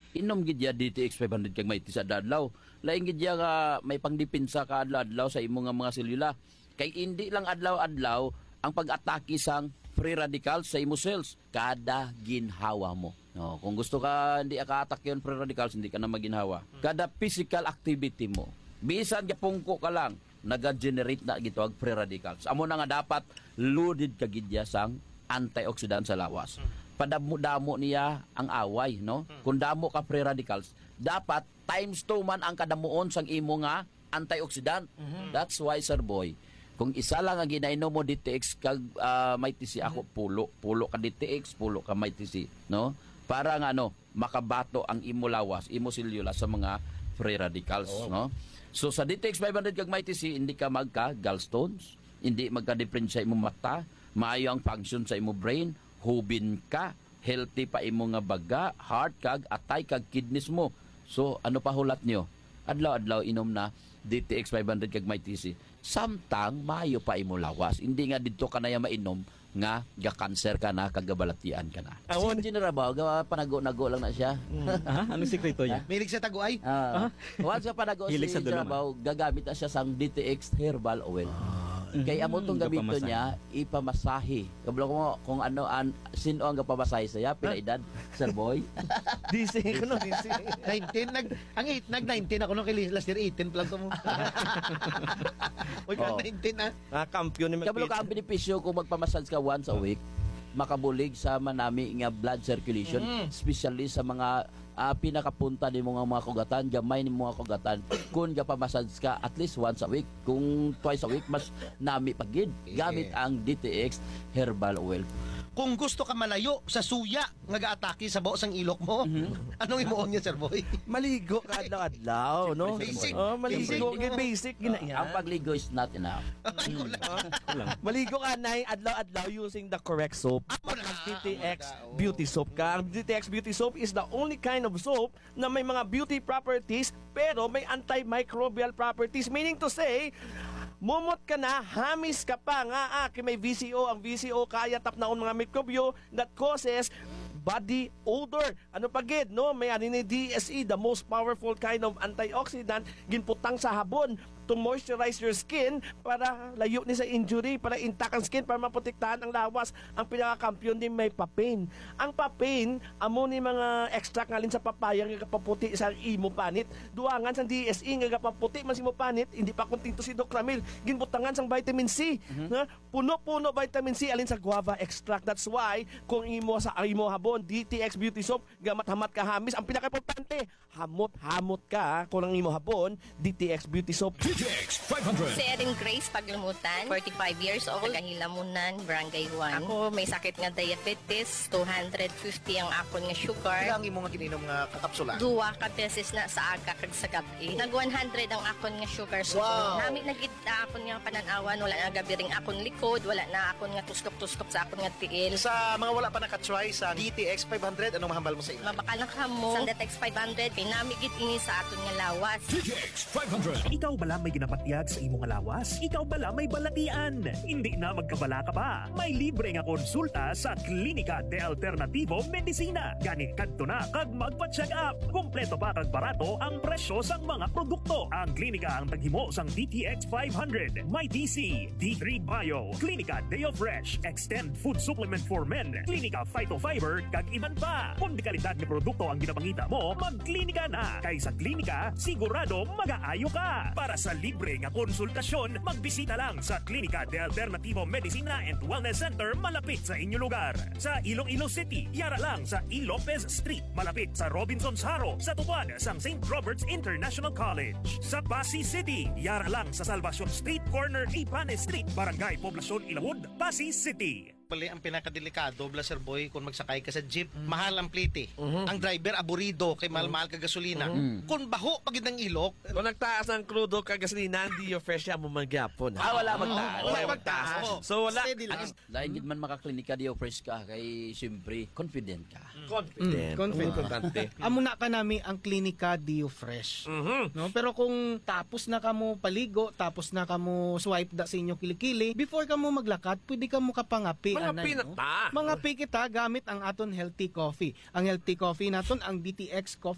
inom gid ya DTX 500 kag may sa adlaw. Lain gid ya nga may pangdepensa ka adlaw sa imo nga mga selula. Kay hindi lang adlaw-adlaw ang pag-atake sang free radicals sa imo cells kada ginhawa mo. No, kung gusto ka hindi ka attack yon free radicals, hindi ka na maginhawa. Kada physical activity mo, bisan gapungko ka lang, naga-generate na gito ang free radicals. Amo na nga dapat loaded ka gid ya sang antioxidant sa lawas. Padamo-damo niya ang away, no? Kung damo ka free radicals, dapat times 2 man ang kadamuon sang imo nga antioxidant. That's why, sir boy, kung isa lang ang ginainom mo DTX kag may TC, ako pulo ka DTX, pulo ka may TC, no? Para nga makabato ang imo lawas, imo selula sa mga free radicals, no? So sa DTX 500 kag may TC, hindi ka magka gallstones, hindi magka-difference sa imo mata, maayo ang function sa imo brain, hubin ka, healthy pa imo nga baga, heart kag atay kag kidneys mo. So ano pa hulat nyo? Adlaw-adlaw inom na DTX 500 kag may TC. Samtang maayo pa imo lawas, hindi nga didto ka na mainom nga ga-cancer ka na, kagabalatian ka na. Si General Bao, panago-nago lang na siya. Anong sikreto niya? Milig sa taguay? Once ka panago si General Bao, gagamit na siya sang DTX herbal oil. Kaya amo tong gamito niya, ipamasahe. Kablo ko kung sino ang gapamasahe saya, pinaedad, sir boy. DC ko no, DC. 19, nag-19 ako nung last year, 18 pa lang ito mo. Uy, 19 Kampiyon ni Kablo ka ang benepisyo kung magpamassage ka once a week, makabulig sa manami nga blood circulation, especially sa mga pinakapunta ni mga kugatan, gamay ni mga kugatan. Kung gapamassage ka at least once a week, kung twice a week, mas nami pagid gamit ang DTX herbal oil. Kung gusto ka malayo sa suya nga gaatake sa buo sang ilok mo, anong imuon niya, sir boy? Maligo ka adlaw-adlaw, no? Basic. Maligo, basic ginaya. Ang pagligo is not enough. Maligo ka na adlaw-adlaw using the correct soap. DTX Beauty Soap ka. Ang DTX Beauty Soap is the only kind of soap na may mga beauty properties pero may antimicrobial properties. Meaning to say, mumot ka na, hamis ka pa nga may VCO. Ang VCO kaya tapnaon mga mikrobyo that causes body odor. Ano pagid, no? May ni DSE, the most powerful kind of antioxidant, ginputang sa habon to moisturize your skin para layo ni sa injury, para intact ang skin, para maprotektahan ang lawas. Ang pinakakampiyon din may papain. Ang papain, amo ni mga extract ngalin sa papaya nga kapaputi sa imo panit. Duangan sa DSE nga kapaputi man si mo panit, hindi pa kontinto si Doc Ramil. Ginbutangan sang vitamin C. Na puno-puno vitamin C alin sa guava extract. That's why kung imo sa imo habon DTX Beauty Soap, gamat-hamat ka hamis, ang pinaka-importante, hamot-hamot ka kung ang imo habon DTX Beauty Soap. DTX 500. Si Erin Grace Paglumutan, 45 years old, Hilamunan, Barangay 1. Ako may sakit nga diabetes, 250 ang akon nga sugar. Ilang imo nga gininom nga kakapsula? Duwa ka beses na sa aga kag sa gabi. Nag 100 ang akon nga sugar. So, nami nagid akon nga pananawan, wala na gabiring akon likod, wala na akon nga tuskop-tuskop sa akon nga tiil. Sa mga wala pa nakatry sa DTX 500, anong mahambal mo sa ila? Mabakal na kamo. Sa DTX 500, pinamigit ini sa aton nga lawas. DTX 500. Ikaw bala may ginapatyag sa imong lawas? Ikaw bala may balatian? Hindi na magkabala ka pa. May libre nga konsulta sa Klinika de Alternativo Medicina. Gani kadto na kag magpa-check up. Kompleto pa kag barato ang presyo sang mga produkto. Ang klinika ang taghimo sang DTX 500, may DC, D3 Bio, Klinika Deo Fresh, Extend Food Supplement for Men, Klinika Phytofiber kag iban pa. Kung di kalidad ni produkto ang ginapangita mo, magklinika na. Kay sa klinika, sigurado mag-aayo ka. Para sa libre nga konsultasyon, magbisita lang sa Klinika de Alternativo Medicina and Wellness Center malapit sa inyong lugar. Sa Iloilo City, yara lang sa E. Lopez Street, malapit sa Robinson's Haro, sa tupad sang St. Robert's International College. Sa Pasig City, yara lang sa Salvacion Street, corner Ipanes Street, Barangay Poblacion Ilawod, Pasig City. Pali ang pinakadelikado, Blaser Boy, kung magsakay ka sa jeep, mahal ang plite. Ang driver aburido kay mahal-mahal ka gasolina. Kung baho pagid ng ilok, Kung nagtaas ng crudo kag gasolina, hindi yung fresh mo magyapon. Wala magtaas. Wala magtaas. So wala. steady lang. Dahil gid man makaklinika diyo fresh ka, kay siyempre confident ka. Confident. Importante. Amo na ka nami ang klinika Dio Fresh. No, pero kung tapos na kamo paligo, tapos na kamo swipe da sa inyo kilikili, before kamo maglakad, pwede kamo kapangapi Mga anay, pinata. Mga pi kita gamit ang aton healthy coffee. Ang healthy coffee naton ang DTX Coffee